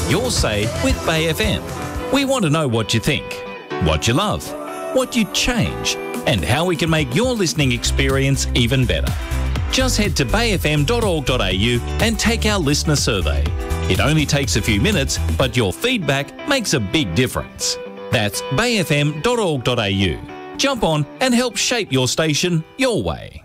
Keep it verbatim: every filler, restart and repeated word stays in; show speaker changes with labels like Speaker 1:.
Speaker 1: your say with Bay F M. We want to know what you think, what you love, what you'd change, and how we can make your listening experience even better. Just head to bay f m dot org dot a u and take our listener survey. It only takes a few minutes, but your feedback makes a big difference. That's bay f m dot org dot a u. Jump on and help shape your station your way.